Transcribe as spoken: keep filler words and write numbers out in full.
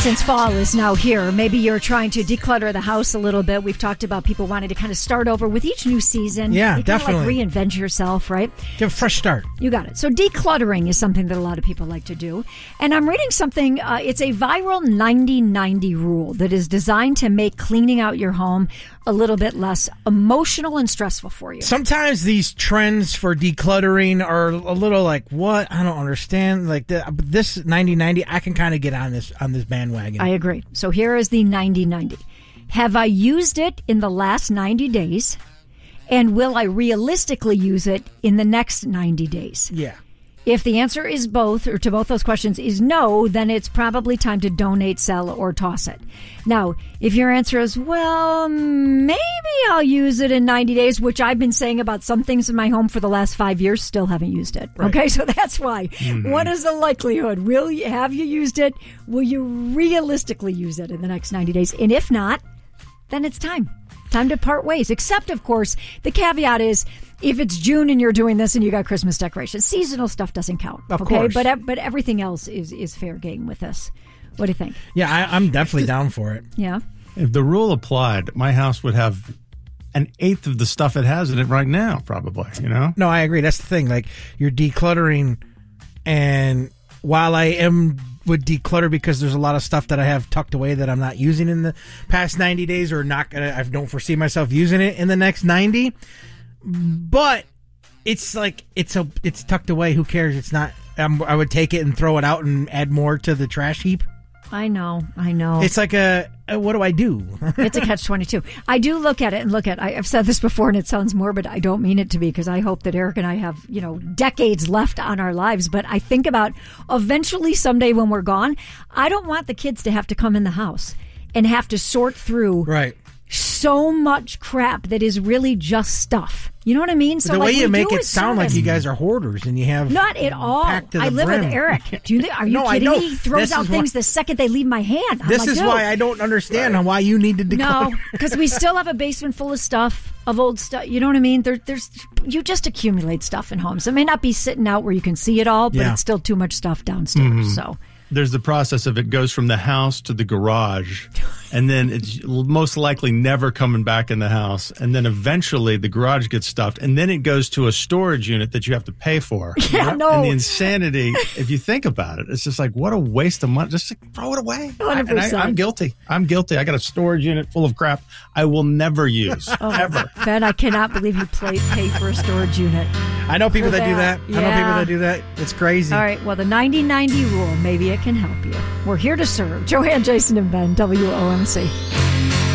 Since fall is now here, maybe you're trying to declutter the house a little bit. We've talked about people wanting to kind of start over with each new season. Yeah, you definitely. Like reinvent yourself, right? Give a fresh start. You got it. So decluttering is something that a lot of people like to do. And I'm reading something, uh, it's a viral ninety ninety rule that is designed to make cleaning out your home a little bit less emotional and stressful for you. Sometimes these trends for decluttering are a little like, what? I don't understand. Like the, but this ninety ninety, I can kind of get on this on this bandwagon. I agree. So here is the ninety ninety. Have I used it in the last ninety days? And will I realistically use it in the next ninety days? Yeah. If the answer is both, or to both those questions is no, then it's probably time to donate, sell, or toss it. Now, if your answer is, well, maybe I'll use it in ninety days, which I've been saying about some things in my home for the last five years, still haven't used it. Right. Okay, so that's why. Mm-hmm. What is the likelihood? Will you, have you used it? Will you realistically use it in the next ninety days? And if not, then it's time. Time to part ways. Except, of course, the caveat is, if it's June and you're doing this and you got Christmas decorations, seasonal stuff doesn't count. Of okay? course. But but everything else is, is fair game with this. What do you think? Yeah, I, I'm definitely down for it. Yeah. If the rule applied, my house would have an eighth of the stuff it has in it right now, probably, you know? No, I agree. That's the thing. Like, you're decluttering, and while I am would declutter because there's a lot of stuff that I have tucked away that I'm not using in the past ninety days, or not gonna, I don't foresee myself using it in the next ninety. But it's like it's a it's tucked away. Who cares? It's not. Um, I would take it and throw it out and add more to the trash heap. I know, I know. It's like a, a what do I do? It's a catch twenty-two. I do look at it and look at. I, I've said this before, and it sounds morbid. I don't mean it to be, because I hope that Eric and I have, you know, decades left on our lives. But I think about eventually someday when we're gone, I don't want the kids to have to come in the house and have to sort through right. so much crap that is really just stuff. You know what I mean? So the like way you make do it sound service. like you guys are hoarders and you have not at all. packed to the I live brim. with Eric. Do you? Are you no, kidding I know. me? He throws this out things why, the second they leave my hand. I'm this like, is Dude. why I don't understand right. why you need to declutter. No, because we still have a basement full of stuff, of old stuff. You know what I mean? There, there's you just accumulate stuff in homes. It may not be sitting out where you can see it all, but yeah. it's still too much stuff downstairs. Mm-hmm. So. There's the process of it goes from the house to the garage, and then it's most likely never coming back in the house. And then eventually the garage gets stuffed, and then it goes to a storage unit that you have to pay for. Yeah, no. And the insanity, if you think about it, it's just like, what a waste of money. Just like, throw it away. one hundred percent. I, and I, I'm guilty. I'm guilty. I got a storage unit full of crap I will never use, oh, ever. Ben, I cannot believe you play, pay for a storage unit. I know people that. that do that. Yeah. I know people that do that. It's crazy. All right, well, the ninety ninety rule, maybe it can help you. We're here to serve. Joanne, Jason, and Ben, W O M C.